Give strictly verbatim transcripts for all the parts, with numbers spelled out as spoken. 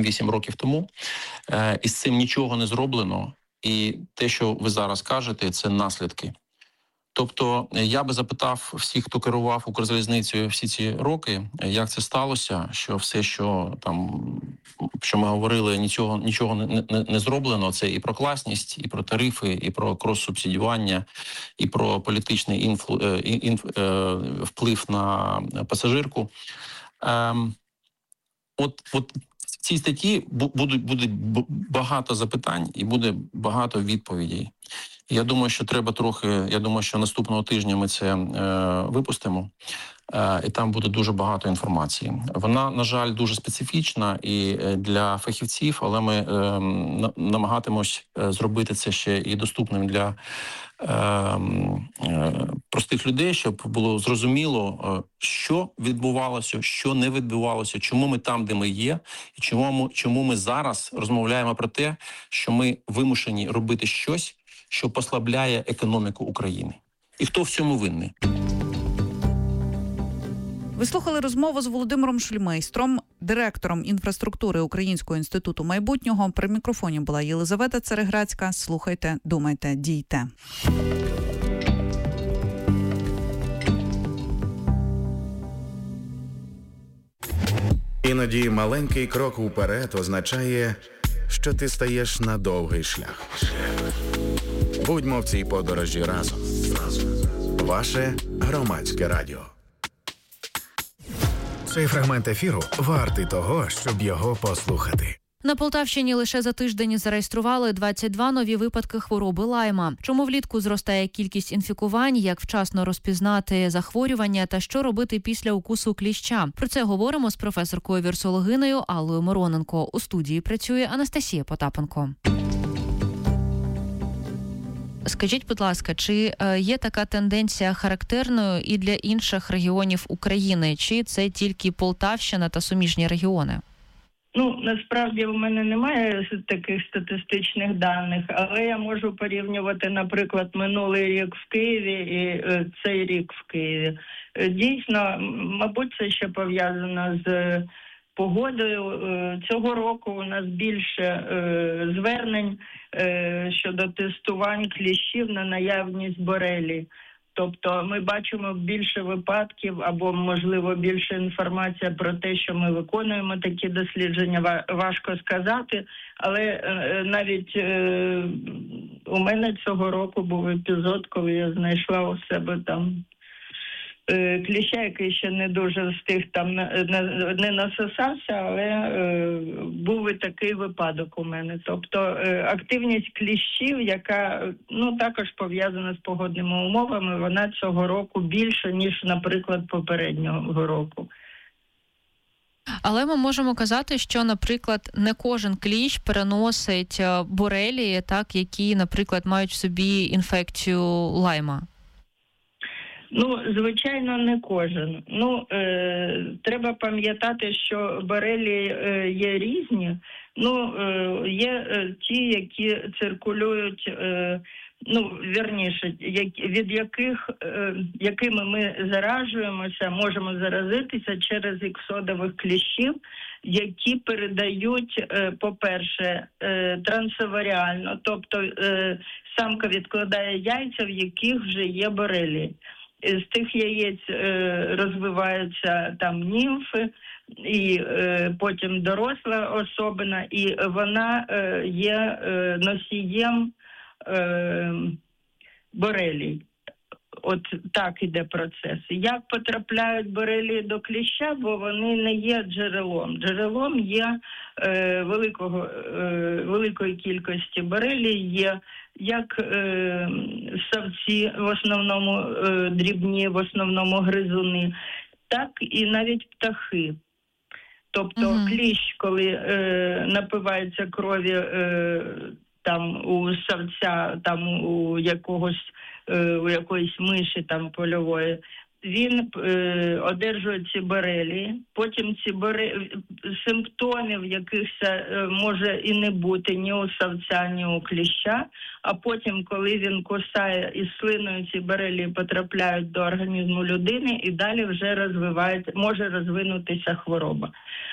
сім-вісім років тому. І з цим нічого не зроблено. І те, що ви зараз кажете, це наслідки. Тобто я би запитав всіх, хто керував Укрзалізницею всі ці роки, як це сталося, що все, що там, що ми говорили, нічого, нічого не, не, не зроблено. Це і про класність, і про тарифи, і про крос-субсидіювання, і про політичний інфлу, інф, вплив на пасажирку. Ем, от, от в цій статті будуть, буде багато запитань і буде багато відповідей. Я думаю, що треба трохи, я думаю, що наступного тижня ми це е, випустимо, е, і там буде дуже багато інформації. Вона, на жаль, дуже специфічна і для фахівців, але ми е, намагатимось зробити це ще і доступним для е, е, простих людей, щоб було зрозуміло, що відбувалося, що не відбувалося, чому ми там, де ми є, і чому, чому ми зараз розмовляємо про те, що ми вимушені робити щось, що послабляє економіку України. І хто в цьому винний? Ви слухали розмову з Володимиром Шульмейстром, директором інфраструктури Українського інституту майбутнього. При мікрофоні була Єлизавета Цереграцька. Слухайте, думайте, дійте. Іноді маленький крок уперед означає, що ти стаєш на довгий шлях. Будьмо в цій подорожі разом. Ваше Громадське радіо. Цей фрагмент ефіру вартий того, щоб його послухати. На Полтавщині лише за тиждень зареєстрували двадцять два нові випадки хвороби лайма. Чому влітку зростає кількість інфікувань, як вчасно розпізнати захворювання та що робити після укусу кліща? Про це говоримо з професоркою-вірусологинею Аллою Мороненко. У студії працює Анастасія Потапенко. Скажіть, будь ласка, чи є така тенденція характерною і для інших регіонів України? Чи це тільки Полтавщина та суміжні регіони? Ну, насправді в мене немає таких статистичних даних, але я можу порівнювати, наприклад, минулий рік в Києві і е, цей рік в Києві. Е, дійсно, мабуть, це ще пов'язано з погодою. Е, цього року у нас більше е, звернень е, щодо тестувань кліщів на наявність борелії. Тобто ми бачимо більше випадків або, можливо, більше інформація про те, що ми виконуємо такі дослідження, важко сказати. Але е, навіть е, у мене цього року був епізод, коли я знайшла у себе там е, кліща, який ще не дуже встиг там не, не насосався, але е, був і такий випадок у мене. Тобто е, активність кліщів, яка ну також пов'язана з погодними умовами, вона цього року більша, ніж, наприклад, попереднього року. Але ми можемо казати, що, наприклад, не кожен кліщ переносить борелії, так, які, наприклад, мають в собі інфекцію лайма. Ну, звичайно, не кожен. Ну, е, треба пам'ятати, що борелії е, є різні. Ну, е, є е, ті, які циркулюють, е, ну, вірніше, як, від яких, е, якими ми заражуємося, можемо заразитися через іксодових кліщів, які передають, е, по-перше, е, трансоваріально, тобто е, самка відкладає яйця, в яких вже є борелії. З тих яєць е, розвиваються там німфи, і е, потім доросла особина, і вона е, є е, носієм е, борелій. От так іде процес. Як потрапляють борелії до кліща, бо вони не є джерелом. Джерелом є е, великого, е, великої кількості борелій, є як е, савці, в основному е, дрібні, в основному гризуни, так і навіть птахи. Тобто uh-huh. кліщ, коли е, напивається крові е, там у савця, там у якогось у якоїсь миші там польової, він е, одержує ці борелії, потім ці борелії, симптомів якихось е, може і не бути ні у савця, ні у кліща, а потім, коли він кусає і слиною ці борелії потрапляють до організму людини, і далі вже розвивається, може розвинутися хвороба.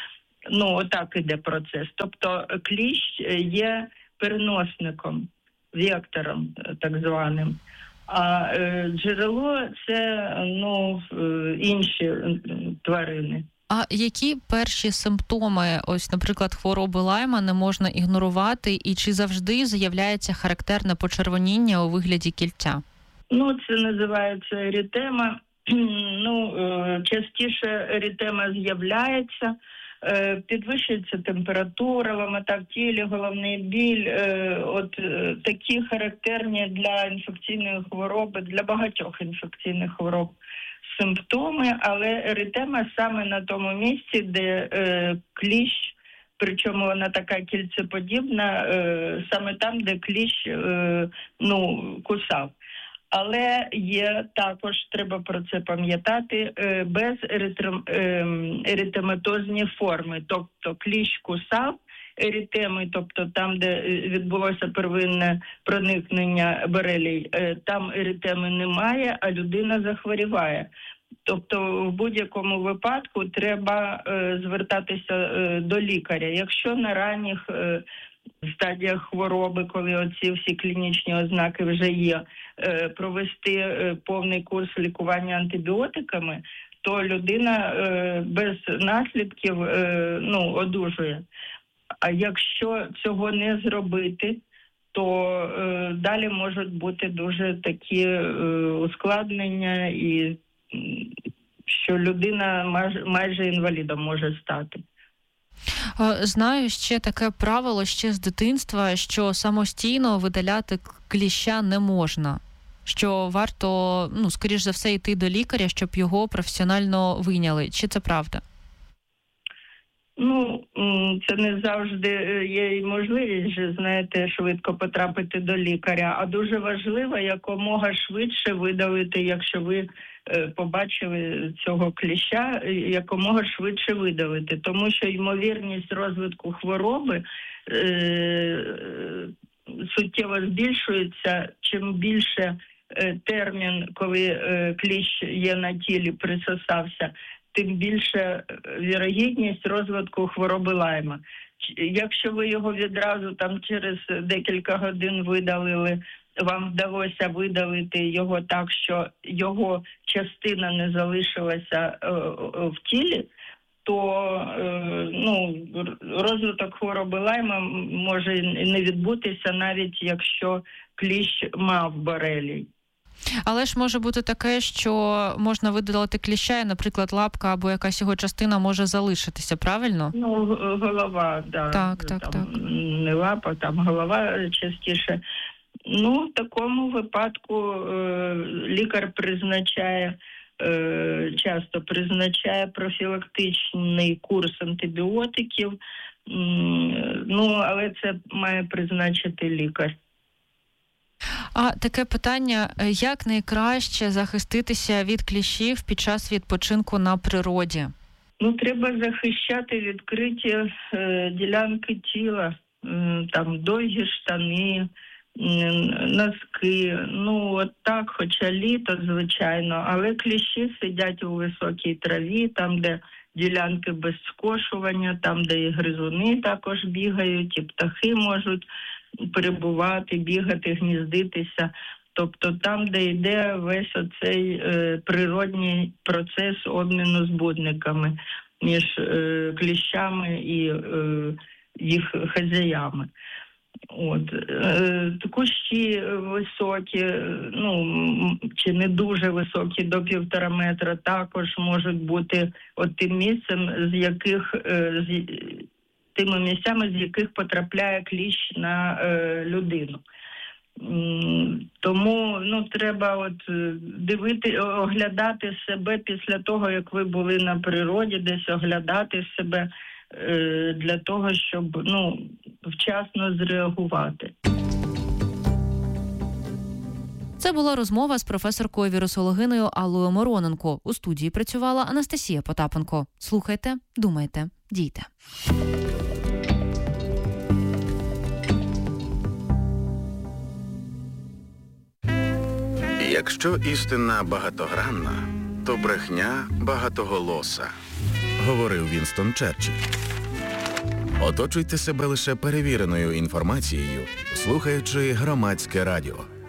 Ну, отак іде процес. Тобто кліщ є переносником, вектором так званим. А е, джерело – це ну, е, інші е, тварини. А які перші симптоми, ось, наприклад, хвороби Лайма не можна ігнорувати, і чи завжди з'являється характерне почервоніння у вигляді кільця? Ну, це називається ерітема. Ну, е, частіше ерітема з'являється, е, підвищується температура, ломота в тілі, головний біль. Е, от е, такі характерні для інфекційної хвороби, для багатьох інфекційних хвороб симптоми, але еритема саме на тому місці, де е, кліщ, причому вона така кільцеподібна, е, саме там, де кліщ е, ну, кусав. Але є також, треба про це пам'ятати, е, без еритематозні форми. Тобто кліщ кусав еритеми, тобто там, де відбулося первинне проникнення борелій, е, там еритеми немає, а людина захворіває. Тобто в будь-якому випадку треба е, звертатися е, до лікаря. Якщо на ранніх е, стадіях хвороби, коли оці всі клінічні ознаки вже є, е, провести е, повний курс лікування антибіотиками, то людина е, без наслідків е, ну, одужує. А якщо цього не зробити, то е, далі можуть бути дуже такі е, ускладнення, і що людина майже, майже інвалідом може стати. Знаю ще таке правило ще з дитинства, що самостійно видаляти кліща не можна. Що варто, ну, скоріш за все, йти до лікаря, щоб його професіонально вийняли. Чи це правда? Ну, це не завжди є можливість, знаєте, швидко потрапити до лікаря. А дуже важливо якомога швидше видалити, якщо ви побачили цього кліща, якомога швидше видалити. Тому що ймовірність розвитку хвороби е- суттєво збільшується, чим більше е- термін, коли е- кліщ є на тілі, присосався, тим більше вірогідність розвитку хвороби Лайма. Якщо ви його відразу там через декілька годин видалили, вам вдалося видалити його так, що його частина не залишилася е, в тілі, то е, ну, розвиток хвороби Лайма може і не відбутися, навіть якщо кліщ мав борелій. Але ж може бути таке, що можна видалити кліща, і, наприклад, лапка або якась його частина може залишитися, правильно? Ну, голова, да. Так, так, там, так. Не лапа, там голова частіше. Ну, в такому випадку е, лікар призначає, е, часто призначає профілактичний курс антибіотиків, е, ну, але це має призначити лікар. А таке питання, як найкраще захиститися від кліщів під час відпочинку на природі? Ну, треба захищати відкриті е, ділянки тіла, е, там довгі штани, носки, ну от так, хоча літо, звичайно, але кліщі сидять у високій траві, там, де ділянки без скошування, там, де і гризуни також бігають, і птахи можуть перебувати, бігати, гніздитися. Тобто там, де йде весь оцей е, природній процес обміну збудниками між е, кліщами і е, їх хазяями. От е, кущі високі, ну чи не дуже високі, до півтора метра, також можуть бути от тим місцем, з яких е, з тими місцями, з яких потрапляє кліщ на е, людину. Тому ну треба от дивити, оглядати себе після того, як ви були на природі, десь оглядати себе е, для того, щоб ну вчасно зреагувати. Це була розмова з професоркою-вірусологиною Аллою Мороненко. У студії працювала Анастасія Потапенко. Слухайте, думайте, дійте. Якщо істина багатогранна, то брехня багатоголоса, говорив Вінстон Черчилль. Оточуйте себе лише перевіреною інформацією, слухаючи Громадське радіо.